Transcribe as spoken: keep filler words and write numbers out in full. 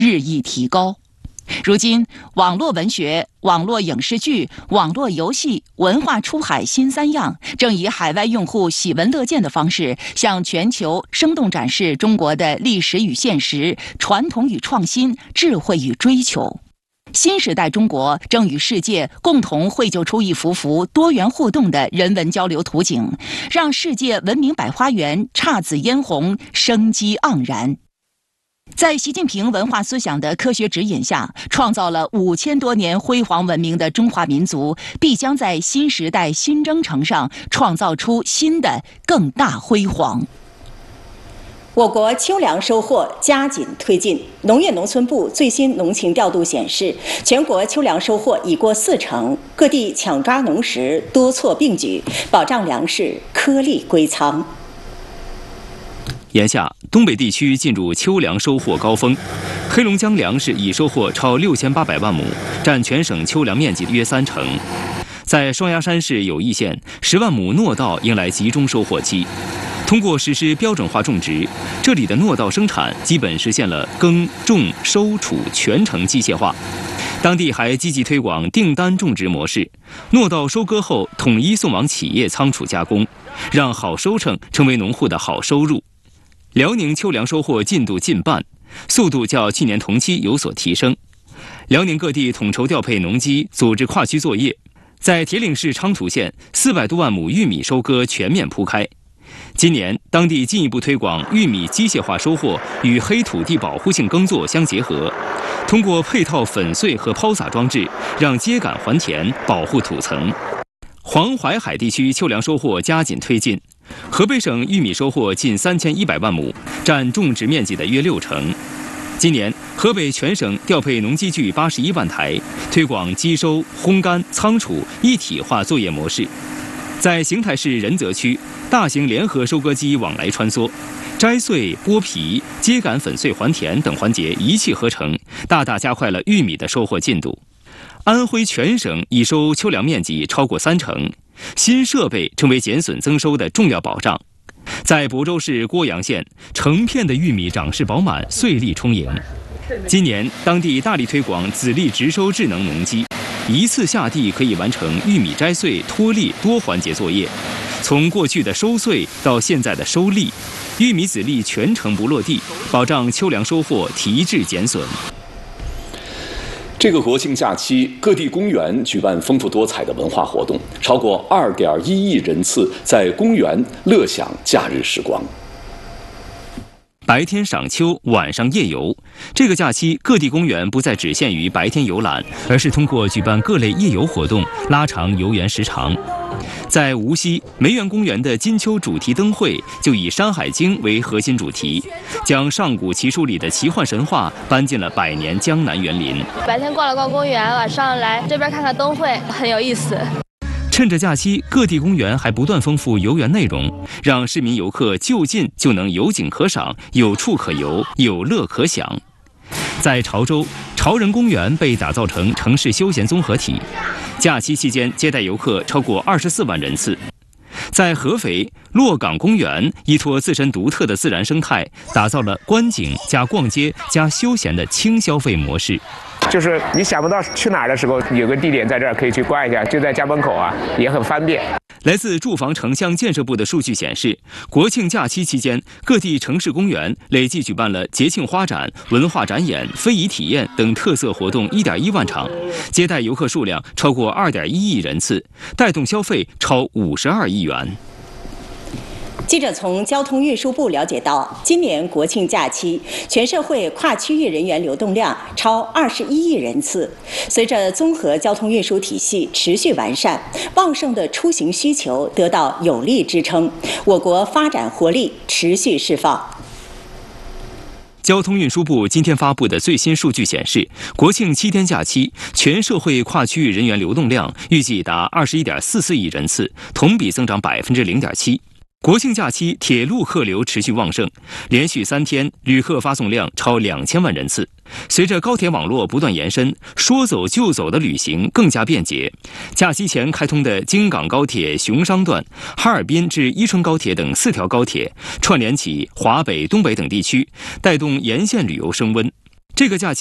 日益提高。如今，网络文学、网络影视剧、网络游戏、文化出海新三样，正以海外用户喜闻乐见的方式，向全球生动展示中国的历史与现实、传统与创新、智慧与追求。新时代中国正与世界共同绘就出一幅幅多元互动的人文交流图景，让世界文明百花园姹紫嫣红，生机盎然。在习近平文化思想的科学指引下，创造了五千多年辉煌文明的中华民族，必将在新时代新征程上创造出新的更大辉煌。 我国秋粮收获加紧推进。农业农村部最新农情调度显示，全国秋粮收获已过四成，各地抢抓农时多措并举，保障粮食颗粒归仓。 眼下，东北地区进入秋粮收获高峰，黑龙江粮食已收获超六千八百万亩，占全省秋粮面积约三成。在双鸭山市友谊县，十万亩糯稻迎来集中收获期。通过实施标准化种植，这里的糯稻生产基本实现了耕、种、收、储全程机械化。当地还积极推广订单种植模式，糯稻收割后统一送往企业仓储加工，让好收成成为农户的好收入。辽宁秋粮收获进度近半，速度较去年同期有所提升。辽宁各地统筹调配农机，组织跨区作业。在铁岭市昌图县，四百多万亩玉米收割全面铺开。今年，当地进一步推广玉米机械化收获与黑土地保护性耕作相结合，通过配套粉碎和抛洒装置，让秸秆还田，保护土层。黄淮海地区秋粮收获加紧推进。河北省玉米收获近三千一百万亩，占种植面积的约六成。今年，河北全省调配农机具八十一万台，推广机收、烘干、仓储一体化作业模式。在邢台市仁泽区，大型联合收割机往来穿梭，摘穗、剥皮、秸秆粉碎还田等环节一气呵成，大大加快了玉米的收获进度。安徽全省已收秋粮面积超过三成，新设备成为减损增收的重要保障。在亳州市郭阳县，成片的玉米长势饱满，穗粒充盈。今年，当地大力推广籽粒直收智能农机，一次下地可以完成玉米摘穗、脱粒多环节作业。从过去的收穗到现在的收粒，玉米籽粒全程不落地，保障秋粮收获提质减损。 这个国庆假期，各地公园举办丰富多彩的文化活动，超过二点一亿人次在公园乐享假日时光。 白天赏秋，晚上夜游。这个假期，各地公园不再只限于白天游览，而是通过举办各类夜游活动，拉长游园时长。在无锡梅园公园的金秋主题灯会就以《山海经》为核心主题，将上古奇书里的奇幻神话搬进了百年江南园林。 白天逛了逛公园，晚上来这边看看灯会，很有意思。 趁着假期，各地公园还不断丰富游园内容，让市民游客就近就能有景可赏，有处可游，有乐可享。在潮州，潮人公园被打造成城市休闲综合体，假期期间接待游客超过二十四万人次。在合肥，洛港公园依托自身独特的自然生态，打造了观景加逛街加休闲的轻消费模式。 就是你想不到去哪儿的时候，有个地点在这儿可以去逛一下，就在家门口啊，也很方便。 来自住房城乡建设部的数据显示，国庆假期期间，各地城市公园累计举办了节庆花展、文化展演、非遗体验等特色活动一点一万场，接待游客数量超过二点一亿人次，带动消费超五十二亿元。 记者从交通运输部了解到，今年国庆假期，全社会跨区域人员流动量超二十一亿人次。随着综合交通运输体系持续完善，旺盛的出行需求得到有力支撑，我国发展活力持续释放。 交通运输部今天发布的最新数据显示，国庆七天假期，全社会跨区域人员流动量预计达二十一点四四亿人次，同比增长百分之零点七。国庆假期，铁路客流持续旺盛，连续三天旅客发送量超两千万人次。随着高铁网络不断延伸，说走就走的旅行更加便捷。假期前开通的京港高铁熊商段、哈尔滨至伊春高铁等四条高铁，串联起华北、东北等地区，带动沿线旅游升温。 这个假期。